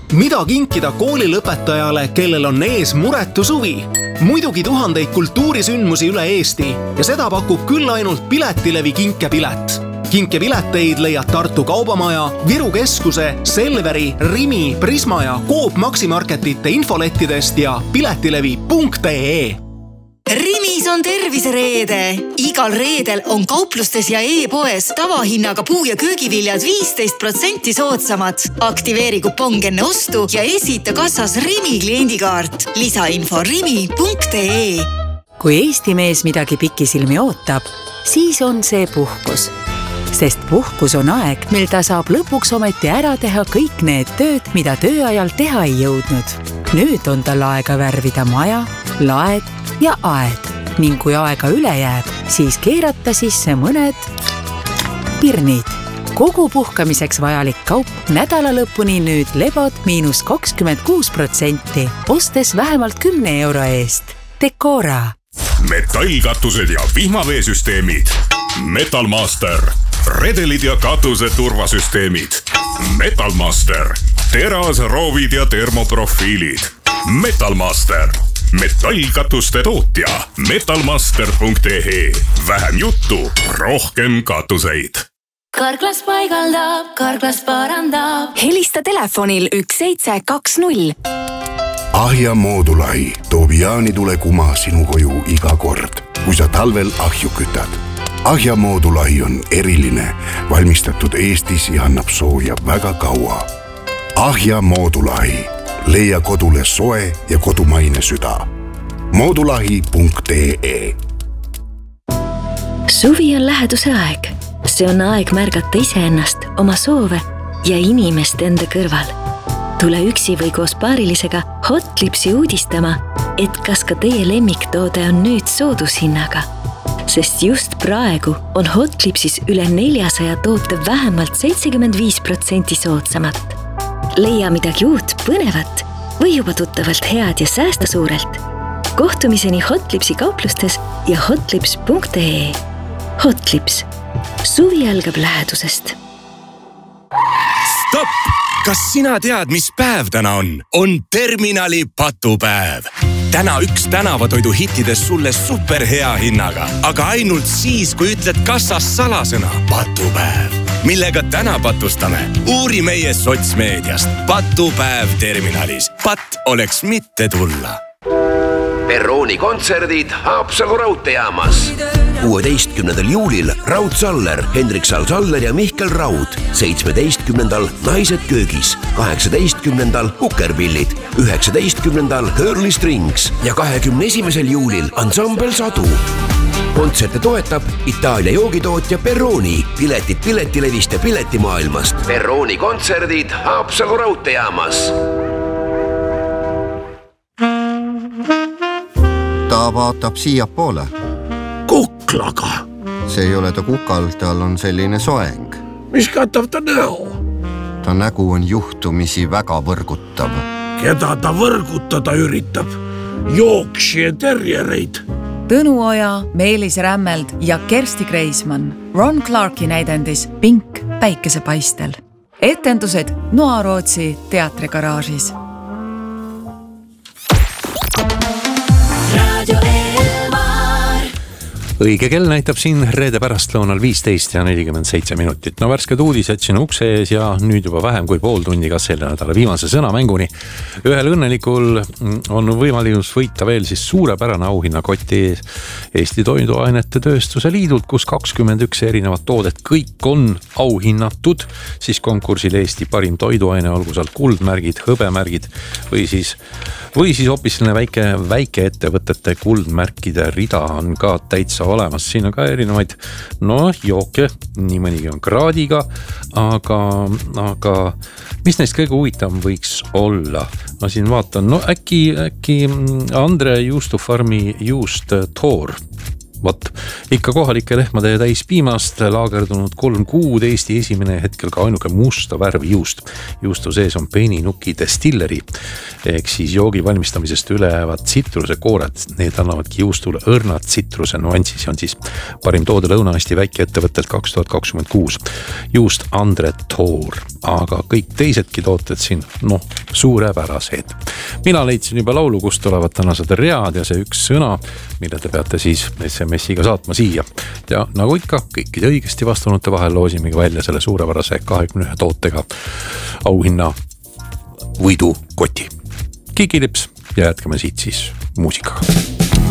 Mida kinkida koolilõpetajale, kellel on ees muretu suvi? Muidugi tuhandeid kultuurisündmusi üle Eesti ja seda pakub küll ainult Piletilevi kinkepilet. Kinkepileteid leiad Tartu Kaubamaja, Viru Keskuse, Selveri, Rimi, Prisma ja Coop Maximarketite infolettidest ja piletilevi.ee. Rimis on tervisereede. Igal reedel on kauplustes ja e-poes tavahinnaga puu- ja köögiviljad 15% soodsamad. Aktiveeri kupong enne ostu ja esita kassas Rimi kliendikaart. Lisainfo rimi.ee. Kui Eesti mees midagi pikisilmi ootab, siis on see puhkus. Sest puhkus on aeg, mil ta saab lõpuks ometi ära teha kõik need tööd, mida tööajal teha ei jõudnud. Nüüd on tal aega värvida maja, laed ja aed. Ning kui aega üle jääb, siis keerata sisse mõned pirnid. Kogu puhkamiseks vajalik kaup nädala lõpuni nüüd lebod -26%, ostes vähemalt 10 euro eest. Decora. Metallkatused ja vihmaveesüsteemid. Metalmaster. Redelid ja katuse turvasüsteemid. Metalmaster. Teras, roovid ja termoprofiilid. Metalmaster. Metallkatuste tootja. Metalmaster.ee. Vähem juttu, rohkem katuseid. Karklas paigaldab, Karklas parandab. Helista telefonil 1720. Ahja Moodulai toob jaanitule kuma sinu koju iga kord, kui sa talvel ahju kütad. Ahja Moodulai on eriline, valmistatud Eestis ja annab sooja väga kaua. Ahja Moodulai. Leia kodule soe ja kodumaine süda. Moodulahi.ee. Suvi on läheduse aeg. See on aeg märgata iseennast, oma soove ja inimest enda kõrval. Tule üksi või koos paarilisega Hotlipsi uudistama, et kas ka teie lemmiktoode on nüüd soodushinnaga. Sest just praegu on Hotlipsis üle 400 toote vähemalt 75% soodsamat. Leia midagi uut, põnevat või juba tuttavalt head ja säästa suurelt. Kohtumiseni Hotlipsi kauplustes ja hotlips.ee. Hotlips. Suvi algab lähedusest. Stopp! Kas sina tead, mis päev täna on? On terminali patupäev. Täna üks tänavatoidu hittides sulle superhea hinnaga, aga ainult siis, kui ütled kassas salasõna patupäev. Millega täna patustame? Uuri meie sotsmeediast. Patupäev terminalis. Pat oleks mitte tulla. Perrooni kontserdid Haapsalu raudteejaamas. 16. juulil Raud Saller, Hendrik Saller ja Mihkel Raud. 17. Naised köögis. 18. Kukerpillid. 19. Hurley Strings. Ja 21. juulil Ansambel Sadu. Kontserte toetab Itaalia joogitootja Perrooni. Piletid Piletilevist ja Piletimaailmast. Perrooni kontserdid Haapsalu raudteejaamas. Ta vaatab siia poole. Kuklaga. See ei ole ta kukal, tal on selline soeng. Mis katab ta näo? Ta nägu on juhtumisi väga võrgutav. Keda ta võrgutada üritab? Jooksje terjereid. Tõnu Oja, Meelis Rämmeld ja Kersti Kreismann Ron Clarki näidendis Pink päikesepaistel. Etendused Noarootsi teatrigaraažis. Õige kell näitab siin reede pärastlõunal 15 ja 47 minutit. No värsked uudised siin ukse ees ja nüüd juba vähem kui pool tundi ka selle nädala viimase sõnamänguni. Ühel õnnelikul on võimalus võita veel siis suurepärane auhinnakoti Eesti Toiduainete Tööstuse Liidult, kus 21 erinevat toodet kõik on auhinnatud. Siis konkursil Eesti parim toiduaine, olgu seal kuldmärgid, hõbemärgid või siis hoopis väike ettevõtete kuldmärkide rida on ka täitsa olemas. Siin on ka erinevaid jooke, nii mõnigi on kraadiga, aga mis neist kõige huvitavam võiks olla? Ma siin vaatan, äkki Andre Juustufarmi juust Toor. Vot, ikka kohalike lehmade täis piimast laagerdunud 3 kuud Eesti esimene hetkel ka ainuke musta värvi juust. Juustu sees on Peninuki Destilleri ehk siis joogi valmistamisest üle jäävad tsitruse koored. Need annavadki juustule õrnad tsitruse nuansi. See on siis parim toode Lõuna-Eesti väikeettevõttelt 2026. Juust Andre Toor, aga kõik teisedki tooted siin, suurepärased. Mina leidsin juba laulu, kust tulevad tänased read ja see üks sõna, mille te peate siis SMS-iga saatma siia. Ja nagu ikka, kõikide õigesti vastunute vahel loosimegi välja selle suurepärase 21 tootega auhinna võidukoti. Kikilips ja jätkame siit siis muusikaga.